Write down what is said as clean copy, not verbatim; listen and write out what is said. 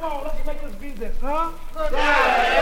Come on, let's make this business, huh? Yeah.